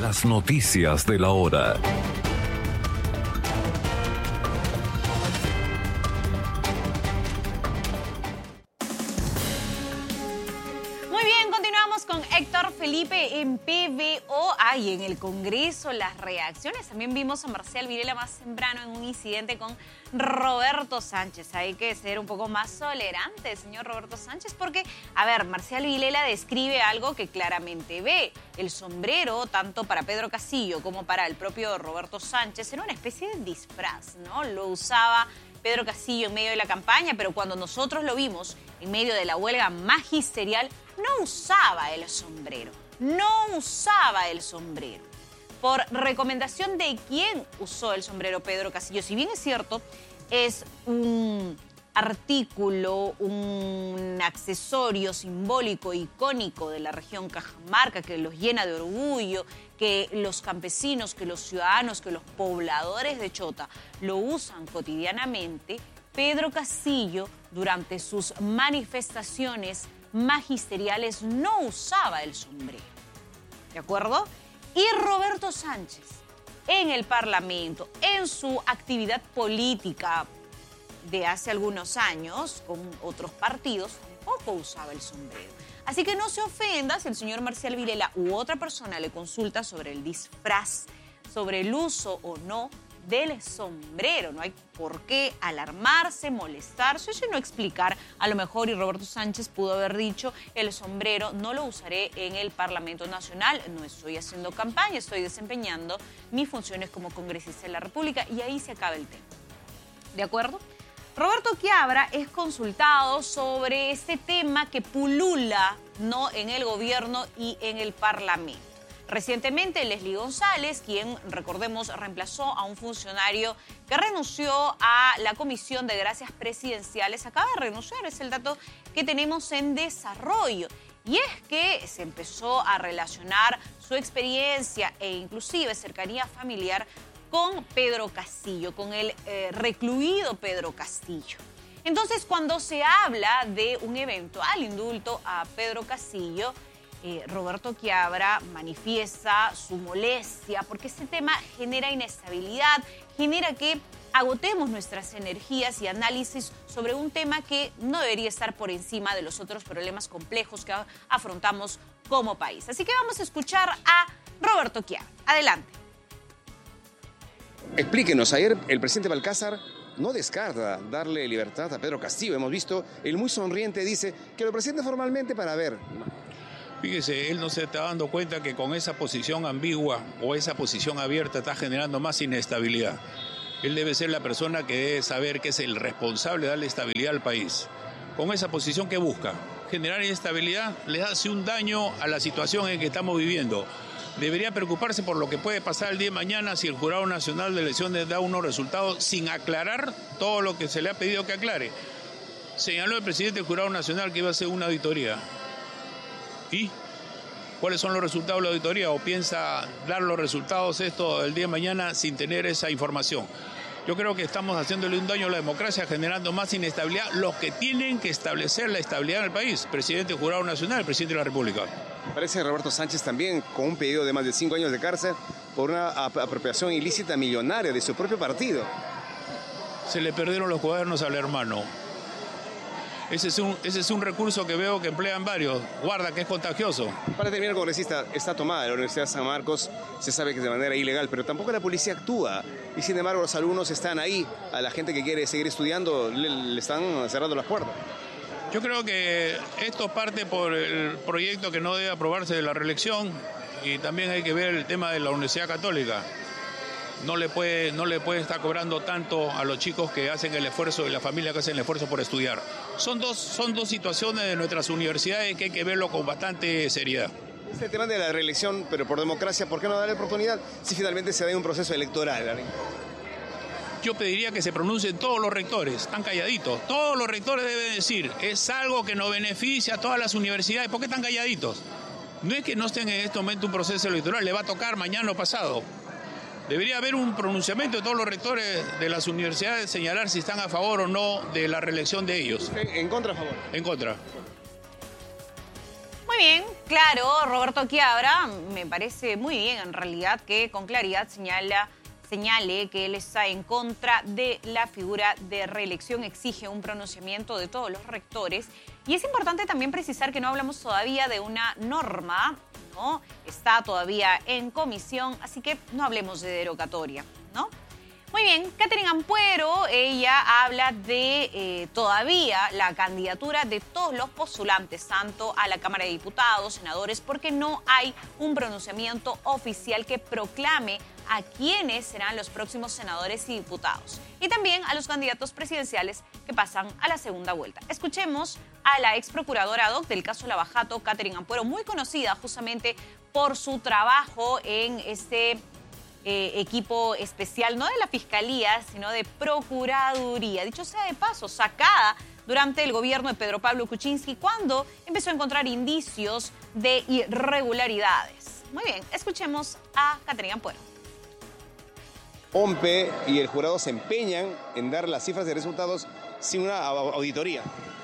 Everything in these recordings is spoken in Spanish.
Las noticias de la hora. Con Héctor Felipe en PBO. En el Congreso las reacciones. También vimos a Marcial Vilela más temprano en un incidente con Roberto Sánchez. Hay que ser un poco más tolerante, señor Roberto Sánchez, porque, Marcial Vilela describe algo que claramente ve. El sombrero, tanto para Pedro Castillo como para el propio Roberto Sánchez, era una especie de disfraz, ¿no? Lo usaba Pedro Castillo en medio de la campaña, pero cuando nosotros lo vimos en medio de la huelga magisterial, no usaba el sombrero. ¿Por recomendación de quién usó el sombrero Pedro Castillo? Si bien es cierto, es un artículo, un accesorio simbólico, icónico de la región Cajamarca, que los llena de orgullo, que los campesinos, que los ciudadanos, que los pobladores de Chota lo usan cotidianamente, Pedro Castillo, durante sus manifestaciones magisteriales, no usaba el sombrero. ¿De acuerdo? Y Roberto Sánchez, en el Parlamento, en su actividad política de hace algunos años, con otros partidos, tampoco usaba el sombrero. Así que no se ofenda si el señor Marcial Vilela u otra persona le consulta sobre el disfraz, sobre el uso o no del sombrero. No hay por qué alarmarse, molestarse, sino explicar. A lo mejor, y Roberto Sánchez pudo haber dicho, el sombrero no lo usaré en el Parlamento Nacional, no estoy haciendo campaña, estoy desempeñando mis funciones como congresista de la República, y ahí se acaba el tema. ¿De acuerdo? Roberto Quiabra es consultado sobre este tema que pulula, ¿no?, en el gobierno y en el Parlamento. Recientemente, Leslie González, quien, recordemos, reemplazó a un funcionario que renunció a la Comisión de Gracias Presidenciales, acaba de renunciar, es el dato que tenemos en desarrollo. Y es que se empezó a relacionar su experiencia e inclusive cercanía familiar con Pedro Castillo, con el recluido Pedro Castillo. Entonces, cuando se habla de un eventual indulto a Pedro Castillo, Roberto Quiabra manifiesta su molestia porque este tema genera inestabilidad, genera que agotemos nuestras energías y análisis sobre un tema que no debería estar por encima de los otros problemas complejos que afrontamos como país. Así que vamos a escuchar a Roberto Quiabra. Adelante. Explíquenos, ayer el presidente Balcázar no descarta darle libertad a Pedro Castillo. Hemos visto, él muy sonriente dice que lo presente formalmente para ver. Fíjese, él no se está dando cuenta que con esa posición ambigua o esa posición abierta está generando más inestabilidad. Él debe ser la persona que debe saber que es el responsable de darle estabilidad al país. Con esa posición que busca generar inestabilidad, le hace un daño a la situación en que estamos viviendo. Debería preocuparse por lo que puede pasar el día de mañana si el Jurado Nacional de Elecciones da unos resultados sin aclarar todo lo que se le ha pedido que aclare. Señaló el presidente del Jurado Nacional que iba a hacer una auditoría. ¿Y cuáles son los resultados de la auditoría? ¿O piensa dar los resultados esto el día de mañana sin tener esa información? Yo creo que estamos haciéndole un daño a la democracia, generando más inestabilidad. Los que tienen que establecer la estabilidad en el país, presidente del Jurado Nacional, el presidente de la República. Parece Roberto Sánchez también con un pedido de más de 5 años de cárcel por una apropiación ilícita millonaria de su propio partido. Se le perdieron los cuadernos al hermano. Ese es un recurso que veo que emplean varios. Guarda, que es contagioso. Para terminar, congresista, está tomada la Universidad de San Marcos, se sabe que es de manera ilegal, pero tampoco la policía actúa. Y sin embargo, los alumnos están ahí. A la gente que quiere seguir estudiando le están cerrando las puertas. Yo creo que esto parte por el proyecto que no debe aprobarse de la reelección, y también hay que ver el tema de la Universidad Católica. No le puede estar cobrando tanto a los chicos que hacen el esfuerzo y la familia que hacen el esfuerzo por estudiar. Son dos situaciones de nuestras universidades que hay que verlo con bastante seriedad. Este tema de la reelección, pero por democracia, ¿por qué no darle oportunidad si finalmente se da un proceso electoral? Yo pediría que se pronuncien todos los rectores, están calladitos. Todos los rectores deben decir, es algo que nos beneficia a todas las universidades. ¿Por qué están calladitos? No es que no estén en este momento un proceso electoral, le va a tocar mañana o pasado. Debería haber un pronunciamiento de todos los rectores de las universidades, señalar si están a favor o no de la reelección de ellos. ¿En contra o a favor? En contra. Muy bien, claro, Roberto Quiabra, me parece muy bien en realidad que con claridad señale que él está en contra de la figura de reelección, exige un pronunciamiento de todos los rectores. Y es importante también precisar que no hablamos todavía de una norma, ¿no? Está todavía en comisión, así que no hablemos de derogatoria, ¿no? Muy bien, Katherine Ampuero, ella habla de todavía la candidatura de todos los postulantes, tanto a la Cámara de Diputados, senadores, porque no hay un pronunciamiento oficial que proclame a quiénes serán los próximos senadores y diputados. Y también a los candidatos presidenciales que pasan a la segunda vuelta. Escuchemos a la ex procuradora ad hoc del caso Lavajato, Katherine Ampuero, muy conocida justamente por su trabajo en este equipo especial, no de la Fiscalía, sino de Procuraduría. Dicho sea de paso, sacada durante el gobierno de Pedro Pablo Kuczynski, cuando empezó a encontrar indicios de irregularidades. Muy bien, escuchemos a Katherine Ampuero. OMPE y el jurado se empeñan en dar las cifras de resultados sin una auditoría.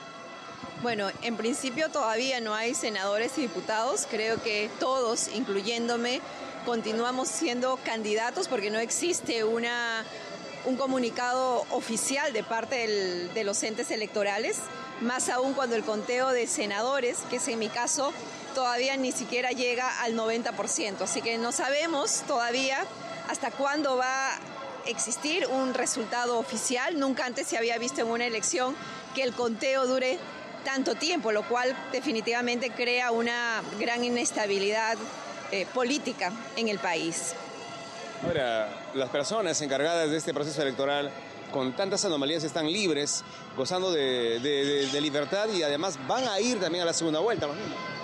Bueno, en principio todavía no hay senadores y diputados. Creo que todos, incluyéndome, continuamos siendo candidatos porque no existe un comunicado oficial de parte de los entes electorales, más aún cuando el conteo de senadores, que es en mi caso, todavía ni siquiera llega al 90%. Así que no sabemos todavía hasta cuándo va a existir un resultado oficial. Nunca antes se había visto en una elección que el conteo dure tanto tiempo, lo cual definitivamente crea una gran inestabilidad política en el país. Ahora, las personas encargadas de este proceso electoral con tantas anomalías están libres, gozando de libertad y además van a ir también a la segunda vuelta, ¿no?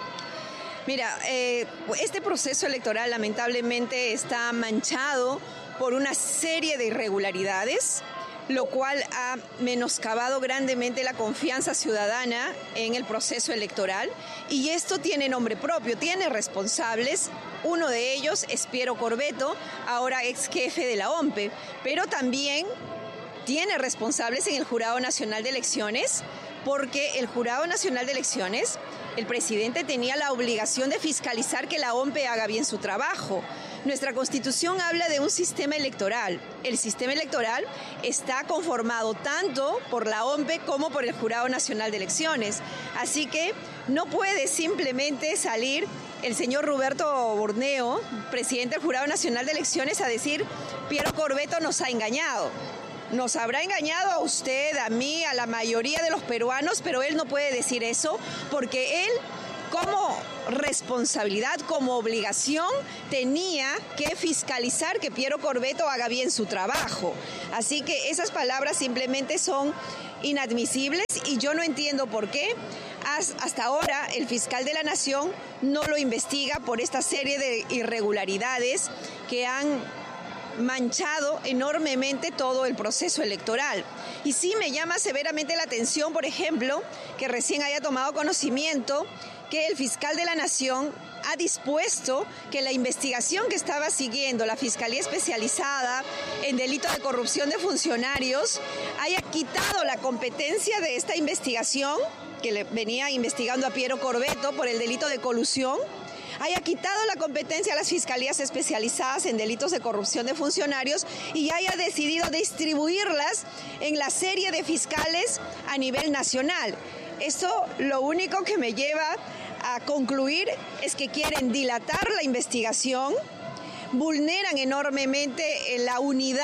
Mira, este proceso electoral lamentablemente está manchado por una serie de irregularidades, lo cual ha menoscabado grandemente la confianza ciudadana en el proceso electoral, y esto tiene nombre propio, tiene responsables. Uno de ellos es Piero Corvetto, ahora ex jefe de la OMPE, pero también tiene responsables en el Jurado Nacional de Elecciones, porque el Jurado Nacional de Elecciones, el presidente tenía la obligación de fiscalizar que la OMPE haga bien su trabajo. Nuestra Constitución habla de un sistema electoral. El sistema electoral está conformado tanto por la OMPE como por el Jurado Nacional de Elecciones. Así que no puede simplemente salir el señor Roberto Borneo, presidente del Jurado Nacional de Elecciones, a decir: Piero Corvetto nos ha engañado. Nos habrá engañado a usted, a mí, a la mayoría de los peruanos, pero él no puede decir eso porque él, como responsabilidad, como obligación, tenía que fiscalizar que Piero Corvetto haga bien su trabajo. Así que esas palabras simplemente son inadmisibles y yo no entiendo por qué hasta ahora el fiscal de la Nación no lo investiga por esta serie de irregularidades que han manchado enormemente todo el proceso electoral. Y sí me llama severamente la atención, por ejemplo, que recién haya tomado conocimiento que el fiscal de la Nación ha dispuesto que la investigación que estaba siguiendo la Fiscalía Especializada en Delito de Corrupción de Funcionarios haya quitado la competencia de esta investigación, que le venía investigando a Piero Corvetto por el delito de colusión, haya quitado la competencia a las fiscalías especializadas en delitos de corrupción de funcionarios y haya decidido distribuirlas en la serie de fiscales a nivel nacional. Esto lo único que me lleva a concluir es que quieren dilatar la investigación, vulneran enormemente la unidad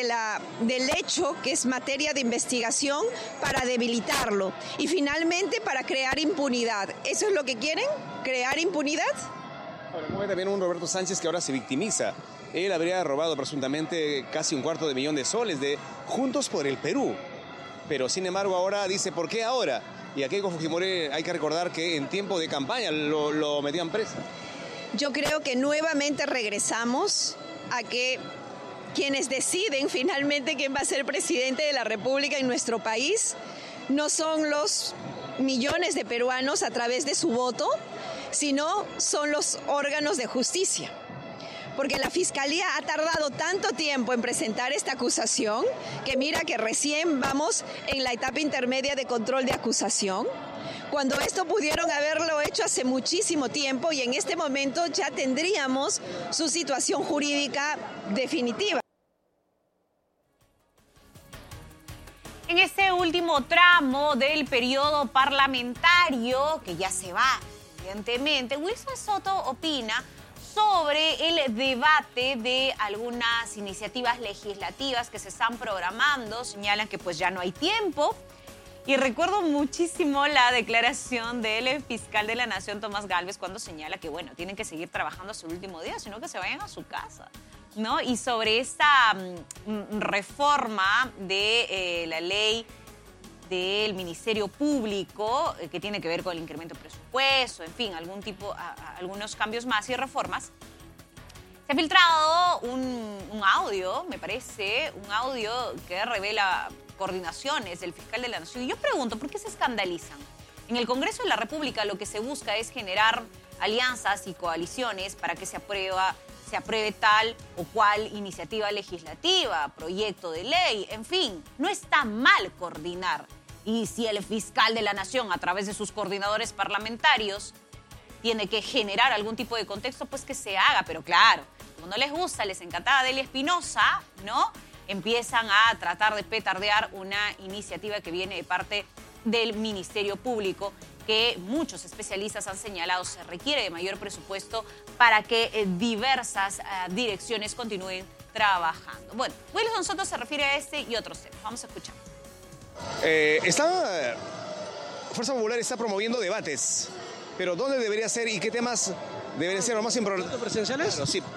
del hecho, que es materia de investigación, para debilitarlo y finalmente para crear impunidad. ¿Eso es lo que quieren? ¿Crear impunidad? Ahora, como ve también un Roberto Sánchez que ahora se victimiza. Él habría robado presuntamente casi $250 millones de Juntos por el Perú. Pero sin embargo ahora dice, ¿por qué ahora? Y a Keiko Fujimori hay que recordar que en tiempo de campaña lo metían preso. Yo creo que nuevamente regresamos a que quienes deciden finalmente quién va a ser presidente de la República en nuestro país no son los millones de peruanos a través de su voto, sino son los órganos de justicia. Porque la Fiscalía ha tardado tanto tiempo en presentar esta acusación, que mira que recién vamos en la etapa intermedia de control de acusación, cuando esto pudieron haberlo hecho hace muchísimo tiempo y en este momento ya tendríamos su situación jurídica definitiva. En este último tramo del periodo parlamentario, que ya se va, evidentemente, Wilson Soto opina sobre el debate de algunas iniciativas legislativas que se están programando. Señalan que pues ya no hay tiempo. Y recuerdo muchísimo la declaración del fiscal de la Nación, Tomás Gálvez, cuando señala que, bueno, tienen que seguir trabajando hasta el último día, sino que se vayan a su casa, ¿no? Y sobre esta reforma de la ley del Ministerio Público, que tiene que ver con el incremento de presupuesto, en fin, algunos cambios más y reformas, se ha filtrado un audio, me parece, un audio que revela coordinaciones del fiscal de la Nación. Y yo pregunto, ¿por qué se escandalizan? En el Congreso de la República lo que se busca es generar alianzas y coaliciones para que se apruebe tal o cual iniciativa legislativa, proyecto de ley, en fin, no está mal coordinar. Y si el fiscal de la Nación, a través de sus coordinadores parlamentarios, tiene que generar algún tipo de contexto, pues que se haga. Pero claro, como no les gusta, les encantaba Delia Espinosa, ¿no? Empiezan a tratar de petardear una iniciativa que viene de parte del Ministerio Público, que muchos especialistas han señalado se requiere de mayor presupuesto para que diversas direcciones continúen trabajando. Bueno, Wilson Soto se refiere a este y otros temas. Vamos a escuchar. Fuerza Popular está promoviendo debates, pero ¿dónde debería ser y qué temas deberían ser los más importantes? ¿Presidenciales? Claro, sí.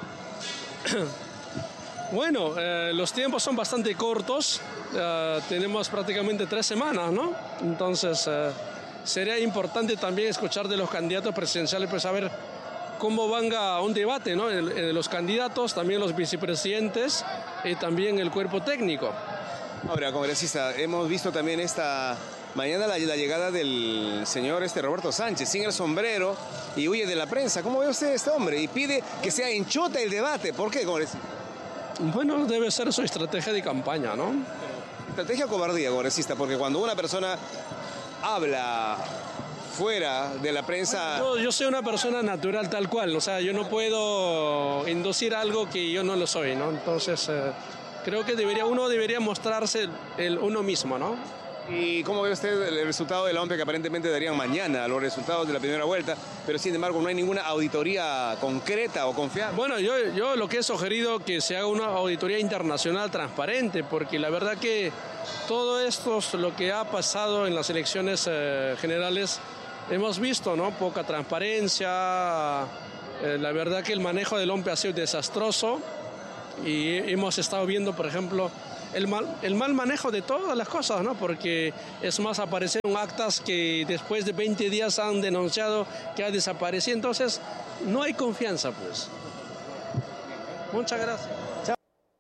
Bueno, los tiempos son bastante cortos, tenemos prácticamente 3 semanas, ¿no? Entonces, sería importante también escuchar de los candidatos presidenciales, pues saber cómo van a un debate, ¿no? De los candidatos, también los vicepresidentes y también el cuerpo técnico. Ahora, congresista, hemos visto también esta mañana la llegada del señor Roberto Sánchez, sin el sombrero, y huye de la prensa. ¿Cómo ve usted a este hombre? Y pide que sea enchota el debate. ¿Por qué, congresista? Bueno, debe ser su estrategia de campaña, ¿no? Estrategia o cobardía, congresista, porque cuando una persona habla fuera de la prensa... Yo soy una persona natural tal cual, o sea, yo no puedo inducir algo que yo no lo soy, ¿no? Entonces, creo que uno debería mostrarse uno mismo, ¿no? ¿Y cómo ve usted el resultado de la OMP que aparentemente darían mañana, los resultados de la primera vuelta, pero sin embargo no hay ninguna auditoría concreta o confiable? Bueno, yo lo que he sugerido que se haga una auditoría internacional transparente, porque la verdad que todo esto, lo que ha pasado en las elecciones generales, hemos visto, ¿no? Poca transparencia, la verdad que el manejo del OMP ha sido desastroso y hemos estado viendo, por ejemplo, el mal manejo de todas las cosas, ¿no? Porque es más, aparecieron actas que después de 20 días han denunciado que ha desaparecido. Entonces, no hay confianza, pues. Muchas gracias. Chao.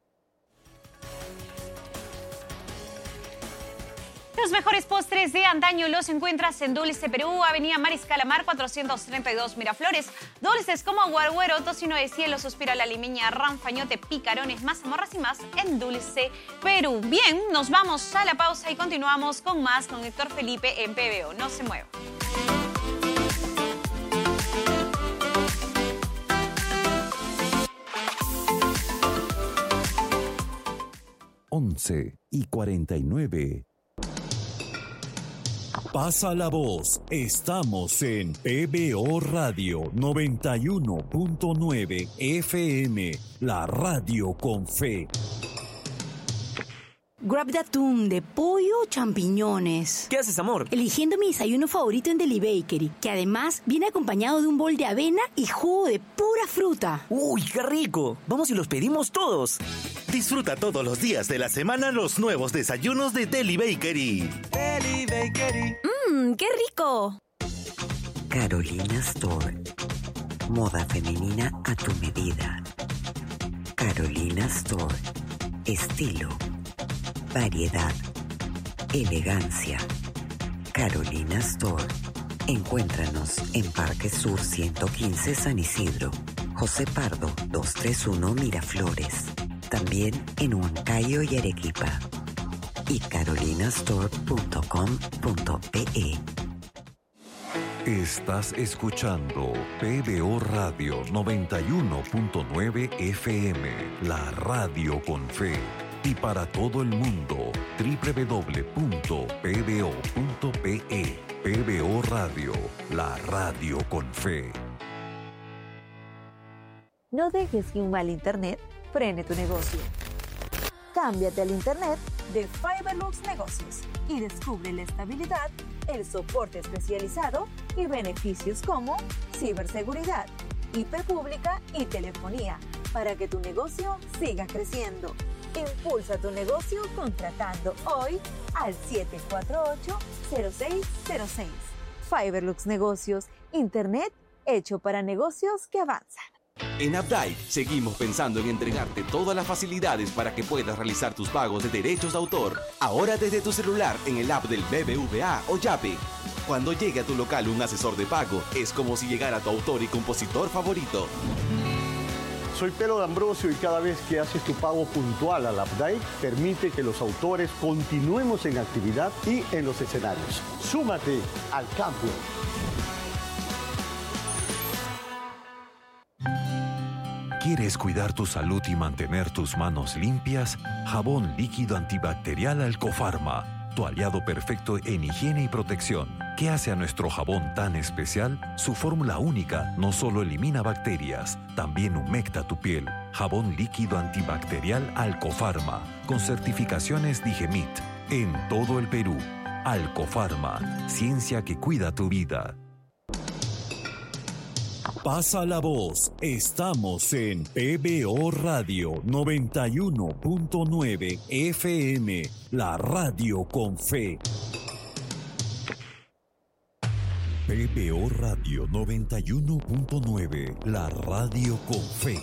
Los mejores postres de antaño los encuentras en Dulce Perú, Avenida Mariscal Amar 432 Miraflores. Dulces como guarguero, tocino de cielo, suspira la limeña, ranfañote, picarones, mazamorras y más en Dulce Perú. Bien, nos vamos a la pausa y continuamos con más con Héctor Felipe en PBO. No se mueva. Once y 49. Pasa la voz, estamos en PBO Radio 91.9 FM, la radio con fe. Grab de atún, de pollo o champiñones. ¿Qué haces, amor? Eligiendo mi desayuno favorito en Deli Bakery, que además viene acompañado de un bol de avena y jugo de pura fruta. ¡Uy, qué rico! Vamos y los pedimos todos. Disfruta todos los días de la semana los nuevos desayunos de Deli Bakery. Deli Bakery. ¡Qué rico! Carolina Store. Moda femenina a tu medida. Carolina Store. Estilo. Variedad. Elegancia. Carolina Store. Encuéntranos en Parque Sur 115 San Isidro. José Pardo 231 Miraflores. También en Huancayo y Arequipa. Y carolinastore.com.pe. Estás escuchando PBO Radio 91.9 FM, la radio con fe. Y para todo el mundo, www.pbo.pe. PBO Radio, la radio con fe. No dejes que un mal internet frene tu negocio. Cámbiate al internet de Fiberlux Negocios y descubre la estabilidad, el soporte especializado y beneficios como ciberseguridad, IP pública y telefonía para que tu negocio siga creciendo. Impulsa tu negocio contratando hoy al 748-0606. Fiberlux Negocios, internet hecho para negocios que avanzan. En Updike seguimos pensando en entregarte todas las facilidades para que puedas realizar tus pagos de derechos de autor. Ahora desde tu celular en el app del BBVA o Yape. Cuando llegue a tu local un asesor de pago, es como si llegara tu autor y compositor favorito. Soy Pedro D'Ambrosio y cada vez que haces tu pago puntual al Updike, permite que los autores continuemos en actividad y en los escenarios. Súmate al cambio. ¿Quieres cuidar tu salud y mantener tus manos limpias? Jabón líquido antibacterial Alcofarma, tu aliado perfecto en higiene y protección. ¿Qué hace a nuestro jabón tan especial? Su fórmula única no solo elimina bacterias, también humecta tu piel. Jabón líquido antibacterial Alcofarma, con certificaciones Digemit, en todo el Perú. Alcofarma, ciencia que cuida tu vida. Pasa la voz, estamos en PBO Radio 91.9 FM, la radio con fe. PBO Radio 91.9, la radio con fe.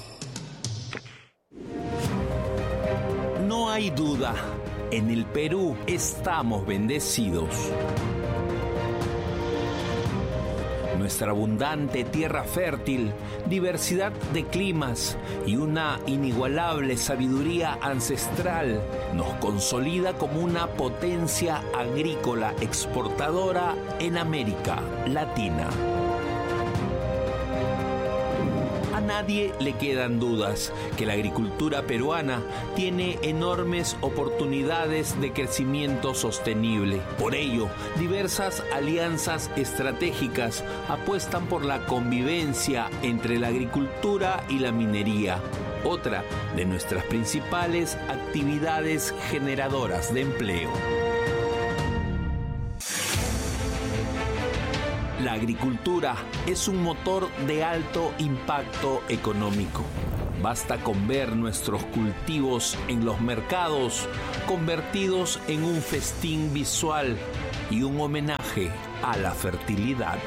No hay duda, en el Perú estamos bendecidos. Nuestra abundante tierra fértil, diversidad de climas y una inigualable sabiduría ancestral nos consolida como una potencia agrícola exportadora en América Latina. A nadie le quedan dudas que la agricultura peruana tiene enormes oportunidades de crecimiento sostenible. Por ello, diversas alianzas estratégicas apuestan por la convivencia entre la agricultura y la minería, otra de nuestras principales actividades generadoras de empleo. La agricultura es un motor de alto impacto económico. Basta con ver nuestros cultivos en los mercados convertidos en un festín visual y un homenaje a la fertilidad.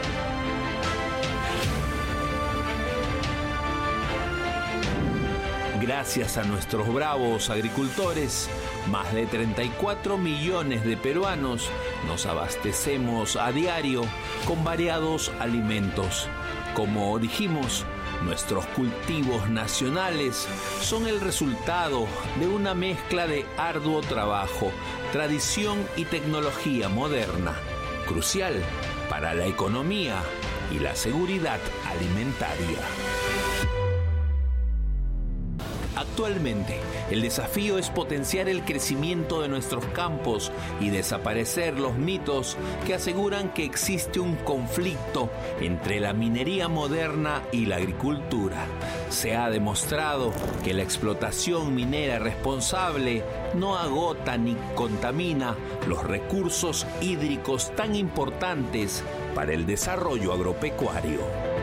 Gracias a nuestros bravos agricultores, más de 34 millones de peruanos nos abastecemos a diario con variados alimentos. Como dijimos, nuestros cultivos nacionales son el resultado de una mezcla de arduo trabajo, tradición y tecnología moderna, crucial para la economía y la seguridad alimentaria. Actualmente, el desafío es potenciar el crecimiento de nuestros campos y desaparecer los mitos que aseguran que existe un conflicto entre la minería moderna y la agricultura. Se ha demostrado que la explotación minera responsable no agota ni contamina los recursos hídricos tan importantes para el desarrollo agropecuario.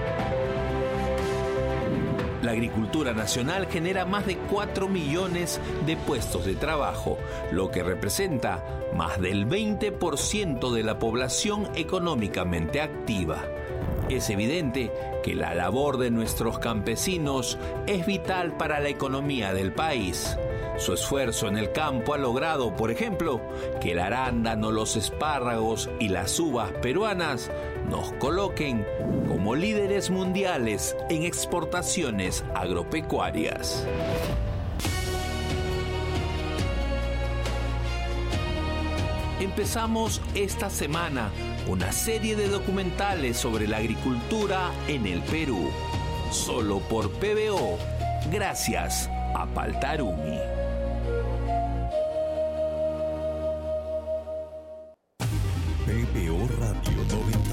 La agricultura nacional genera más de 4 millones de puestos de trabajo, lo que representa más del 20% de la población económicamente activa. Es evidente que la labor de nuestros campesinos es vital para la economía del país. Su esfuerzo en el campo ha logrado, por ejemplo, que el arándano, los espárragos y las uvas peruanas nos coloquen como líderes mundiales en exportaciones agropecuarias. Empezamos esta semana una serie de documentales sobre la agricultura en el Perú. Solo por PBO, gracias a Paltarumi. PBO Radio 90.